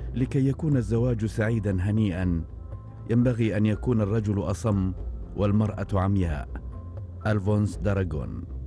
لكي يكون الزواج سعيدا هنيئا ينبغي أن يكون الرجل أصم والمرأة عمياء. ألفونس داراغون.